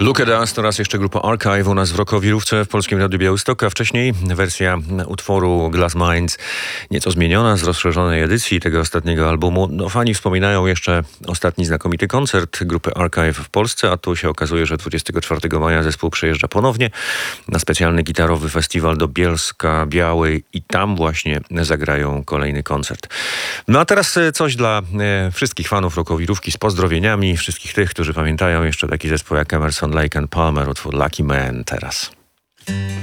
Look at Us to raz jeszcze grupa Archive u nas w Rokowirówce w Polskim Radiu Białystok, a wcześniej wersja utworu Glass Minds nieco zmieniona z rozszerzonej edycji tego ostatniego albumu. No, fani wspominają jeszcze ostatni znakomity koncert grupy Archive w Polsce, a tu się okazuje, że 24 maja zespół przyjeżdża ponownie na specjalny gitarowy festiwal do Bielska Białej i tam właśnie zagrają kolejny koncert. No a teraz coś dla wszystkich fanów Rokowirówki z pozdrowieniami, wszystkich tych, którzy pamiętają jeszcze taki zespół jak Emerson, Lake and Palmer, utwór Lucky Man teraz.